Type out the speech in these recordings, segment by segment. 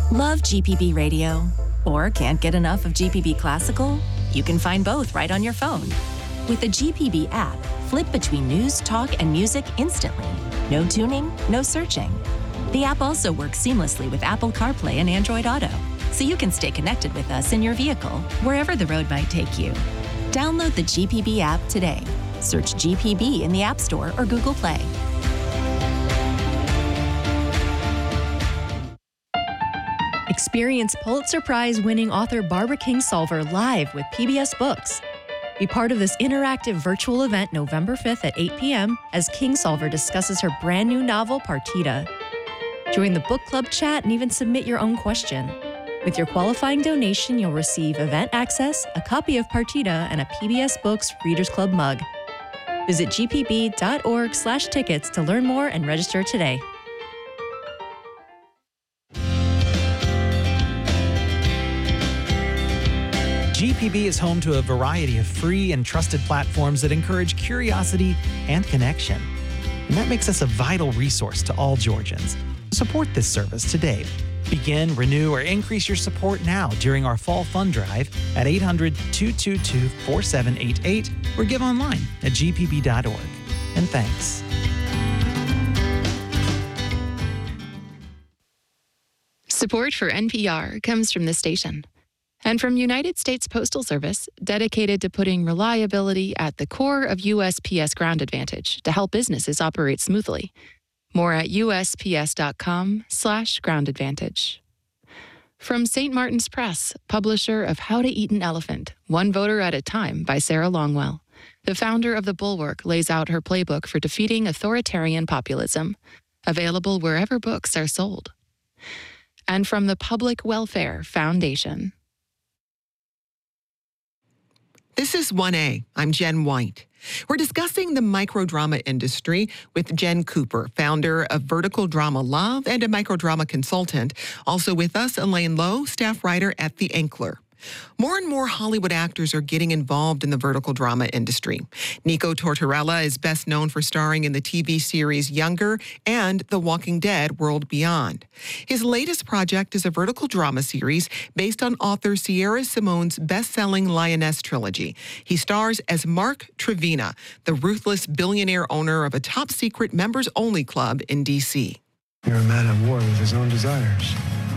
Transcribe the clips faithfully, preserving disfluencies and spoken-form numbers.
Love G P B radio? Or can't get enough of G P B Classical? You can find both right on your phone. With the G P B app, flip between news, talk, and music instantly. No tuning, no searching. The app also works seamlessly with Apple CarPlay and Android Auto, so you can stay connected with us in your vehicle, wherever the road might take you. Download the G P B app today. Search G P B in the App Store or Google Play. Experience Pulitzer Prize-winning author Barbara Kingsolver live with P B S Books. Be part of this interactive virtual event November fifth at eight p.m. as Kingsolver discusses her brand new novel, Partita. Join the book club chat and even submit your own question. With your qualifying donation, you'll receive event access, a copy of Partita, and a P B S Books Readers Club mug. Visit g p b dot org slash tickets to learn more and register today. G P B is home to a variety of free and trusted platforms that encourage curiosity and connection. And that makes us a vital resource to all Georgians. Support this service today. Begin, renew, or increase your support now during our fall fund drive at eight hundred, two two two, four seven eight eight or give online at g p b dot org. And thanks. Support for N P R comes from the station and from United States Postal Service, dedicated to putting reliability at the core of U S P S Ground Advantage to help businesses operate smoothly. More at U S P S dot com slash ground advantage. From Saint Martin's Press, publisher of How to Eat an Elephant, One Voter at a Time by Sarah Longwell. The founder of The Bulwark lays out her playbook for defeating authoritarian populism. Available wherever books are sold. And from the Public Welfare Foundation. This is one A. I'm Jen White. We're discussing the microdrama industry with Jen Cooper, founder of Vertical Drama Love and a microdrama consultant. Also with us, Elaine Lowe, staff writer at The Ankler. More and more Hollywood actors are getting involved in the vertical drama industry. Nico Tortorella is best known for starring in the T V series Younger and The Walking Dead World Beyond. His latest project is a vertical drama series based on author Sierra Simone's best-selling Lioness trilogy. He stars as Mark Trevina, the ruthless billionaire owner of a top-secret members-only club in D C. You're a man at war with his own desires.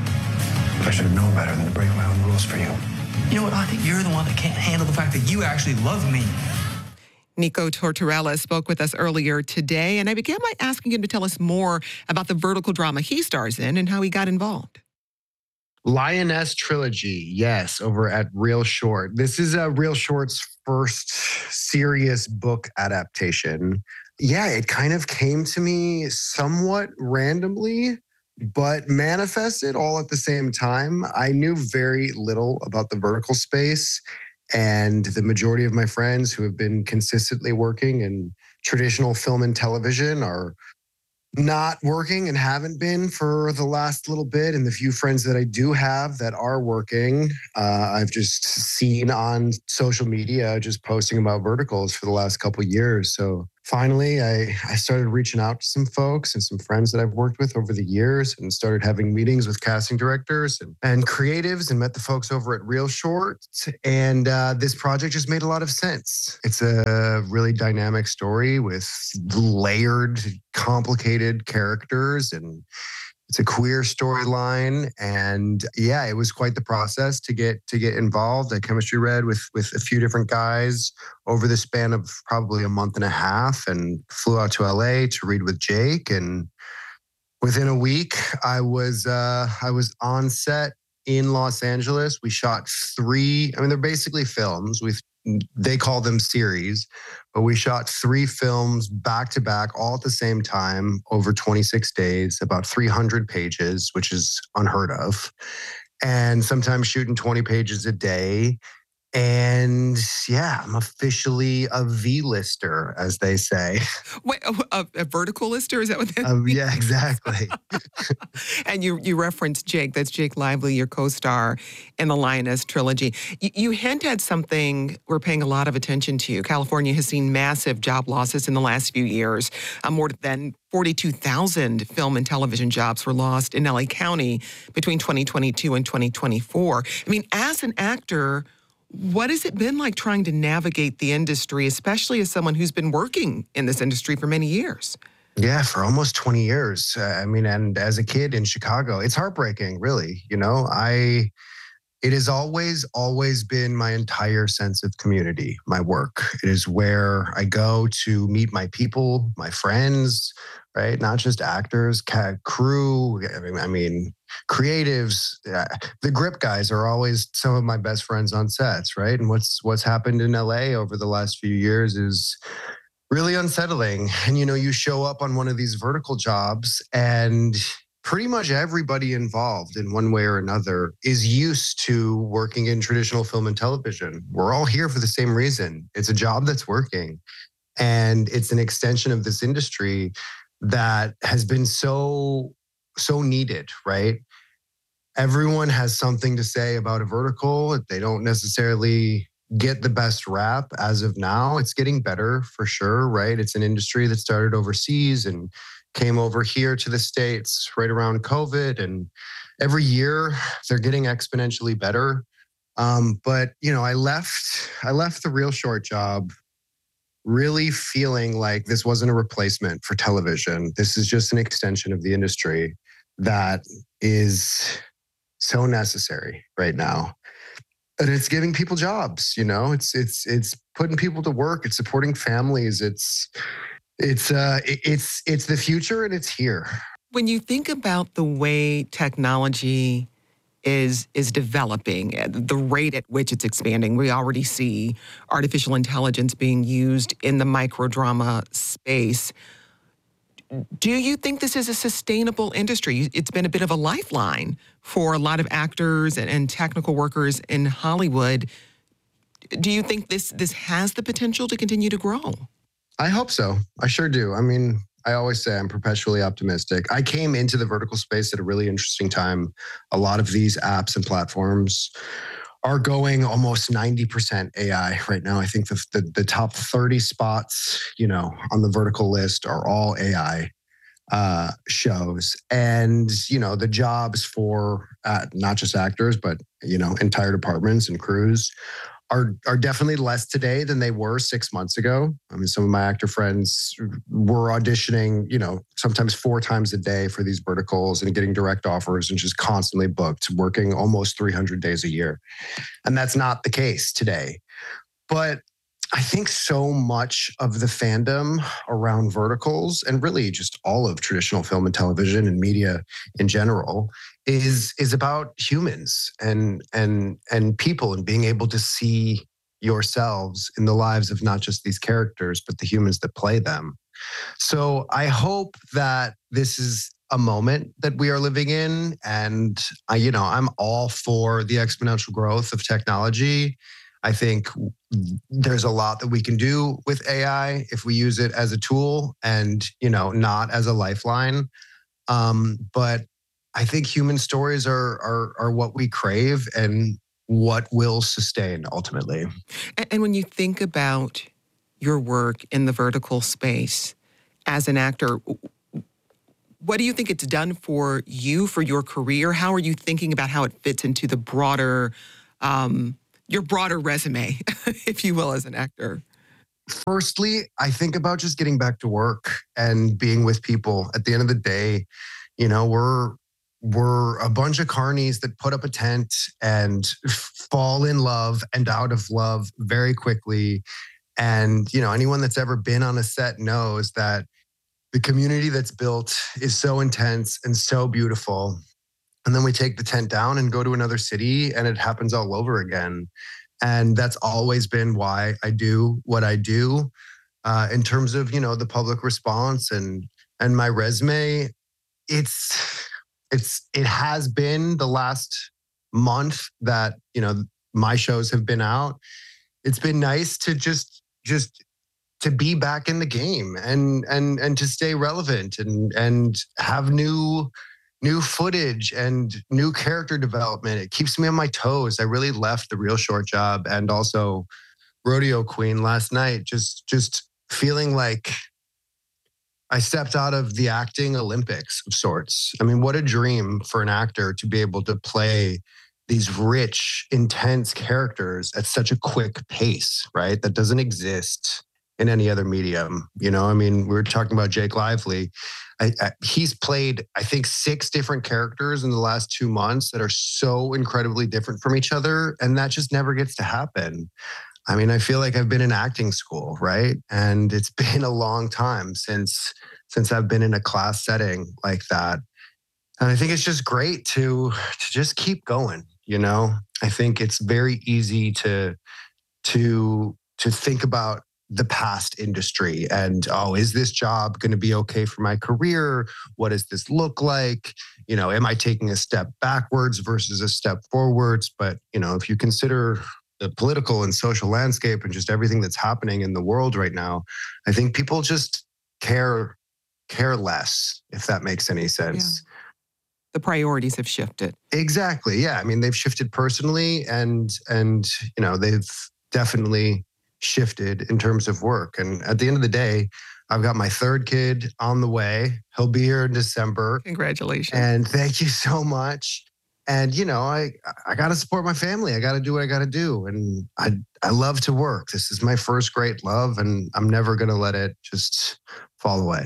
I should have known better than to break my own rules for you. You know what? I think you're the one that can't handle the fact that you actually love me. Nico Tortorella spoke with us earlier today, and I began by asking him to tell us more about the vertical drama he stars in and how he got involved. Lioness Trilogy, yes, over at Real Short. This is a Real Short's first serious book adaptation. Yeah, it kind of came to me somewhat randomly, but manifested all at the same time. I knew very little about the vertical space, and the majority of my friends who have been consistently working in traditional film and television are not working and haven't been for the last little bit. And the few friends that I do have that are working, uh, I've just seen on social media just posting about verticals for the last couple of years. So finally, I, I started reaching out to some folks and some friends that I've worked with over the years and started having meetings with casting directors and, and creatives and met the folks over at Real Short. And uh, this project just made a lot of sense. It's a really dynamic story with layered, complicated characters, and it's a queer storyline. And yeah, it was quite the process to get to get involved. I chemistry read with with a few different guys over the span of probably a month and a half, and flew out to L A to read with Jake. And within a week, I was uh, I was on set in Los Angeles. We shot three. I mean, they're basically films. We they call them series, but we shot three films back to back, all at the same time, over twenty-six days, about three hundred pages, which is unheard of, and sometimes shooting twenty pages a day. And yeah, I'm officially a V-lister, as they say. Wait, a, a, a vertical lister? Is that what that Um, means? yeah, exactly. And you you referenced Jake. That's Jake Lively, your co-star in the Lioness trilogy. You, you hint at something we're paying a lot of attention to. California has seen massive job losses in the last few years. Uh, more than forty-two thousand film and television jobs were lost in L A County between twenty twenty-two and twenty twenty-four. I mean, as an actor, what has it been like trying to navigate the industry, especially as someone who's been working in this industry for many years? Yeah, for almost twenty years. Uh, I mean, and as a kid in Chicago, it's heartbreaking, really. You know, I, it has always, always been my entire sense of community, my work. It is where I go to meet my people, my friends, right? Not just actors, ca- crew. I mean, I mean creatives. Uh, the grip guys are always some of my best friends on sets, right? And what's what's happened in L A over the last few years is really unsettling. And, you know, you show up on one of these vertical jobs and pretty much everybody involved in one way or another is used to working in traditional film and television. We're all here for the same reason. It's a job that's working. And it's an extension of this industry that has been so, so needed, right? Everyone has something to say about a vertical. They don't necessarily get the best rap as of now. It's getting better for sure, right? It's an industry that started overseas and came over here to the States right around COVID. And every year they're getting exponentially better. Um, but, you know, I left, I left the Real Short job really feeling like this wasn't a replacement for television. This is just an extension of the industry that is so necessary right now. And it's giving people jobs, you know, it's it's it's putting people to work, it's supporting families, it's it's uh it's it's the future and it's here. When you think about the way technology is is developing, the rate at which it's expanding, we already see artificial intelligence being used in the microdrama space. Do you think this is a sustainable industry? It's been a bit of a lifeline for a lot of actors and, and technical workers in Hollywood. Do you think this this has the potential to continue to grow? I hope so. I sure do. I mean, I always say I'm perpetually optimistic. I came into the vertical space at a really interesting time. A lot of these apps and platforms are going almost ninety percent A I right now. I think the, the, the top thirty spots, you know, on the vertical list are all A I uh, shows. And, you know, the jobs for uh, not just actors, but, you know, entire departments and crews are are definitely less today than they were six months ago. I mean, some of my actor friends were auditioning, you know, sometimes four times a day for these verticals and getting direct offers and just constantly booked, working almost three hundred days a year. And that's not the case today. But I think so much of the fandom around verticals and really just all of traditional film and television and media in general is is about humans and and and people and being able to see yourselves in the lives of not just these characters, but the humans that play them. So I hope that this is a moment that we are living in. And I, you know, I'm all for the exponential growth of technology. I think there's a lot that we can do with A I if we use it as a tool and, you know, not as a lifeline. Um, but I think human stories are, are are what we crave and what will sustain ultimately. And, and when you think about your work in the vertical space as an actor, what do you think it's done for you, for your career? How are you thinking about how it fits into the broader, um, your broader resume, if you will, as an actor? Firstly, I think about just getting back to work and being with people. At the end of the day, you know, we're We're a bunch of carnies that put up a tent and fall in love and out of love very quickly. And, you know, anyone that's ever been on a set knows that the community that's built is so intense and so beautiful. And then we take the tent down and go to another city and it happens all over again. And that's always been why I do what I do. Uh, in terms of, you know, the public response and and my resume, it's... It's it has been the last month that, you know, my shows have been out, it's been nice to just just to be back in the game and and and to stay relevant and and have new new footage and new character development. It keeps me on my toes. I really left The Real Short job and also Rodeo Queen last night just just feeling like I stepped out of the acting Olympics of sorts. I mean, what a dream for an actor to be able to play these rich, intense characters at such a quick pace, right? That doesn't exist in any other medium. You know, I mean, we were talking about Jake Lively. I, I, he's played, I think, six different characters in the last two months that are so incredibly different from each other. And that just never gets to happen. I mean, I feel like I've been in acting school, right? And it's been a long time since since I've been in a class setting like that. And I think it's just great to to just keep going, you know? I think it's very easy to to to think about the past industry and, oh, is this job going to be okay for my career? What does this look like? You know, am I taking a step backwards versus a step forwards? But, you know, if you consider the political and social landscape and just everything that's happening in the world right now, I think people just care care less, if that makes any sense. Yeah. The priorities have shifted. Exactly. Yeah. I mean, they've shifted personally and and you know, they've definitely shifted in terms of work. And at the end of the day, I've got my third kid on the way. He'll be here in December. Congratulations. And thank you so much. And, you know, I, I got to support my family. I got to do what I got to do. And I, I love to work. This is my first great love, and I'm never going to let it just fall away.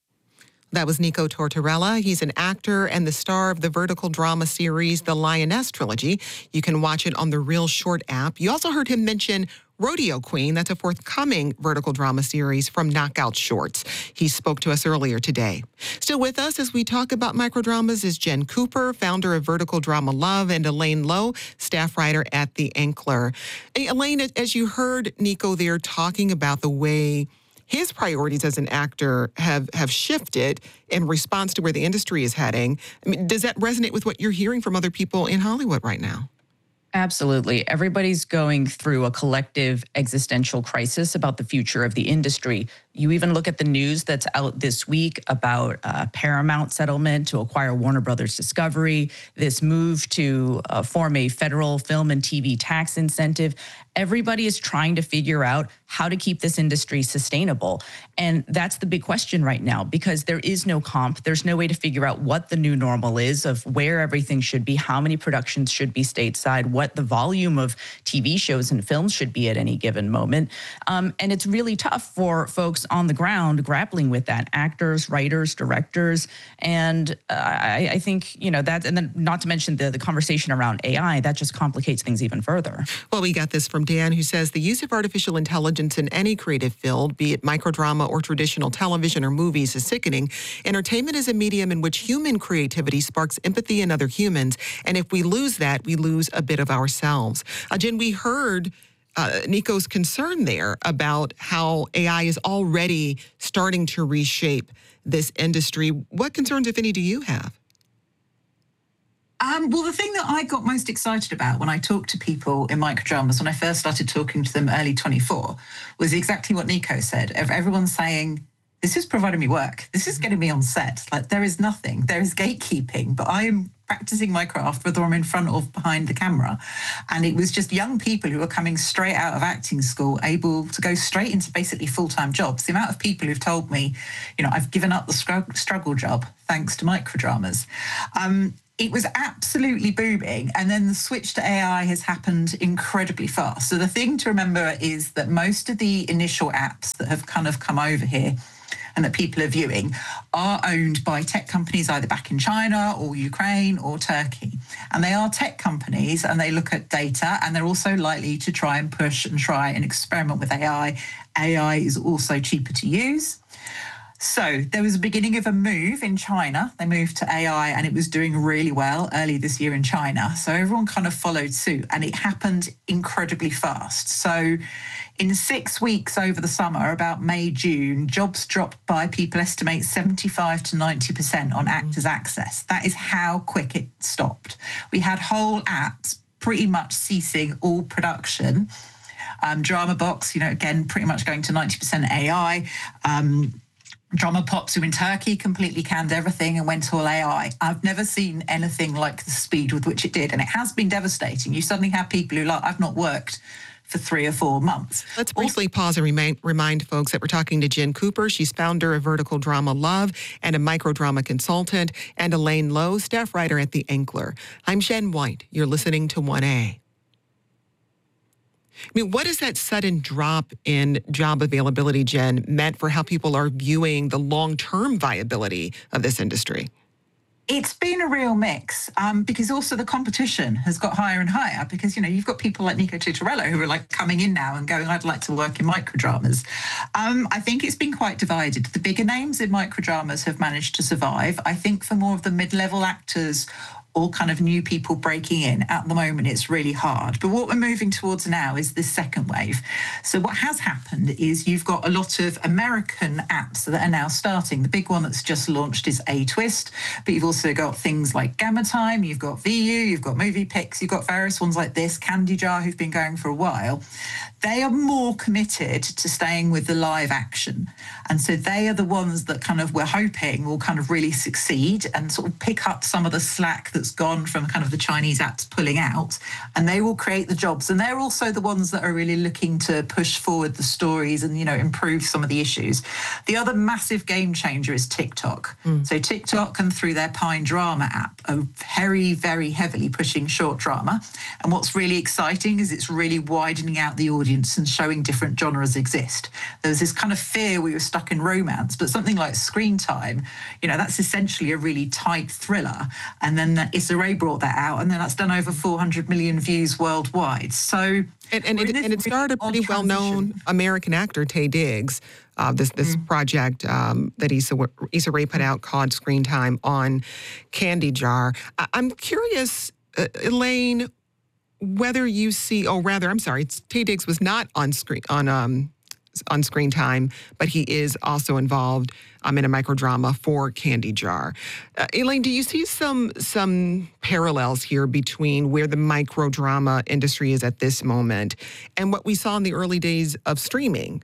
That was Nico Tortorella. He's an actor and the star of the vertical drama series, The Lioness Trilogy. You can watch it on the Real Short app. You also heard him mention Rodeo Queen. That's a forthcoming vertical drama series from Knockout Shorts. He spoke to us earlier today. Still with us as we talk about microdramas is Jen Cooper, founder of Vertical Drama Love, and Elaine Lowe, staff writer at The Ankler. Hey, Elaine, as you heard Nico there talking about the way his priorities as an actor have, have shifted in response to where the industry is heading, I mean, does that resonate with what you're hearing from other people in Hollywood right now? Absolutely. Everybody's going through a collective existential crisis about the future of the industry. You even look at the news that's out this week about uh, Paramount settlement to acquire Warner Brothers Discovery, this move to uh, form a federal film and T V tax incentive. Everybody is trying to figure out how to keep this industry sustainable. And that's the big question right now, because there is no comp. There's no way to figure out what the new normal is of where everything should be, how many productions should be stateside, what the volume of T V shows and films should be at any given moment. Um, and it's really tough for folks on the ground grappling with that, actors, writers, directors. And uh, I, I think, you know, that, and then not to mention the, the conversation around A I, that just complicates things even further. Well, we got this from Dan, who says the use of artificial intelligence in any creative field, be it microdrama or traditional television or movies, is sickening. Entertainment is a medium in which human creativity sparks empathy in other humans. And if we lose that, we lose a bit of ourselves. Uh, Jen, we heard uh, Nico's concern there about how A I is already starting to reshape this industry. What concerns, if any, do you have? Um, well, the thing that I got most excited about when I talked to people in microdramas, when I first started talking to them early twenty-four, was exactly what Nico said. Everyone's saying, this is providing me work. This is getting me on set. Like, there is nothing. There is gatekeeping, but I am practicing my craft, whether I'm in front or behind the camera. And it was just young people who were coming straight out of acting school, able to go straight into basically full-time jobs. The amount of people who've told me, you know, I've given up the struggle, struggle job thanks to microdramas. Um, It was absolutely booming, and then the switch to A I has happened incredibly fast. So the thing to remember is that most of the initial apps that have kind of come over here and that people are viewing are owned by tech companies either back in China or Ukraine or Turkey. And they are tech companies, and they look at data, and they're also likely to try and push and try and experiment with A I. A I is also cheaper to use. So there was a beginning of a move in China. They moved to A I, and it was doing really well early this year in China. So everyone kind of followed suit, and it happened incredibly fast. So in six weeks over the summer, about May, June, jobs dropped by, people estimate, seventy-five to ninety percent on Actors Access. That is how quick it stopped. We had whole apps pretty much ceasing all production. Um, Drama Box, you know, again, pretty much going to ninety percent A I. Um, Drama Pops, who in Turkey completely canned everything and went all A I. I've never seen anything like the speed with which it did. And it has been devastating. You suddenly have people who like, I've not worked for three or four months. Let's briefly pause and remind, remind folks that we're talking to Jen Cooper. She's founder of Vertical Drama Love and a microdrama consultant, and Elaine Lowe, staff writer at The Ankler. I'm Jen White. You're listening to one A. I mean, what has that sudden drop in job availability, Jen, meant for how people are viewing the long-term viability of this industry? It's been a real mix um, because also the competition has got higher and higher because, you know, you've got people like Nico Tutorello who are like coming in now and going, I'd like to work in microdramas. Um, I think it's been quite divided. The bigger names in microdramas have managed to survive. I think for more of the mid-level actors, all kind of new people breaking in, at the moment it's really hard. But what we're moving towards now is this second wave. So what has happened is you've got a lot of American apps that are now starting. The big one that's just launched is A-Twist, but you've also got things like Gamma Time, you've got V U, you've got MoviePix, you've got various ones like this, Candy Jar, who've been going for a while. They are more committed to staying with the live action. And so they are the ones that kind of we're hoping will kind of really succeed and sort of pick up some of the slack that's gone from kind of the Chinese apps pulling out, and they will create the jobs. And they're also the ones that are really looking to push forward the stories and, you know, improve some of the issues. The other massive game changer is TikTok. Mm. So TikTok and through their Pine Drama app are very, very heavily pushing short drama. And what's really exciting is it's really widening out the audience and showing different genres exist. There was this kind of fear we were stuck in romance, but something like Screen Time, you know, that's essentially a really tight thriller. And then Issa Rae brought that out, and then that's done over four hundred million views worldwide. So, and, and, it, and it starred a pretty well-known American actor, Taye Diggs. Uh, this this mm-hmm. project um, that Issa, Issa Rae put out called Screen Time on Candy Jar. I, I'm curious, uh, Elaine, whether you see, oh, rather, I'm sorry, Taye Diggs was not on screen on um on Screen Time, but he is also involved um, in a microdrama for Candy Jar. Uh, Elaine, do you see some some parallels here between where the microdrama industry is at this moment and what we saw in the early days of streaming?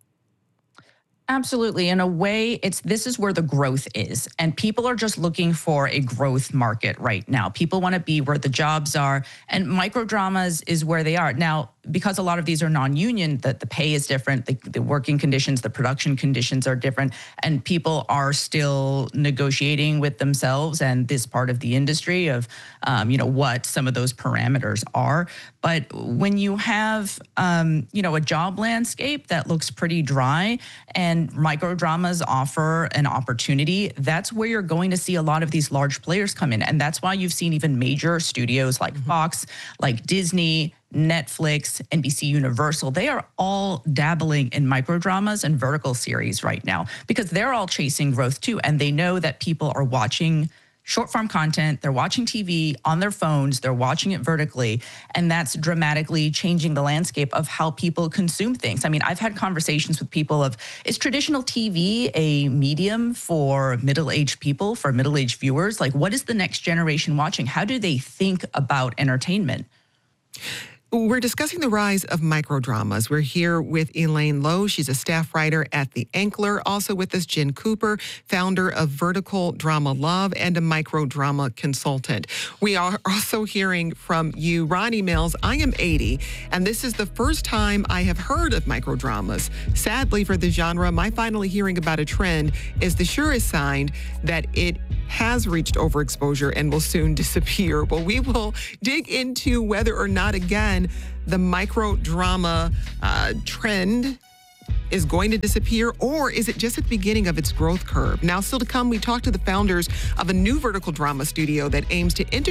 Absolutely. In a way, it's this is where the growth is. And people are just looking for a growth market right now. People want to be where the jobs are. And microdramas is where they are. Now, because a lot of these are non-union, that the pay is different, the, the working conditions, the production conditions are different, and people are still negotiating with themselves and this part of the industry of, um, you know, what some of those parameters are. But when you have, um, you know, a job landscape that looks pretty dry and microdramas offer an opportunity, that's where you're going to see a lot of these large players come in. And that's why you've seen even major studios like mm-hmm. Fox, like Disney, Netflix, N B C Universal, they are all dabbling in microdramas and vertical series right now because they're all chasing growth too. And they know that people are watching short form content, they're watching T V on their phones, they're watching it vertically, and that's dramatically changing the landscape of how people consume things. I mean, I've had conversations with people of, is traditional T V a medium for middle-aged people, for middle-aged viewers? Like, what is the next generation watching? How do they think about entertainment? We're discussing the rise of microdramas. We're here with Elaine Lowe. She's a staff writer at The Ankler. Also with us, Jen Cooper, founder of Vertical Drama Love and a microdrama consultant. We are also hearing from you, Ronnie Mills. I am eighty, and this is the first time I have heard of microdramas. Sadly for the genre, my finally hearing about a trend is the surest sign that it has reached overexposure and will soon disappear. Well, we will dig into whether or not, again, the microdrama uh, trend is going to disappear, or is it just at the beginning of its growth curve? Now, still to come, we talk to the founders of a new vertical drama studio that aims to integrate